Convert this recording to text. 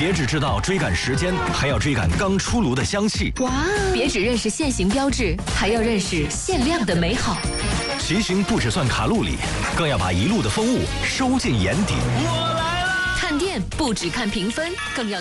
别只知道追赶时间，还要追赶刚出炉的香气。 哇！别只认识限行标志，还要认识限量的美好。 骑行不只算卡路里，更要把一路的风物收进眼底。 看店不只看评分，更要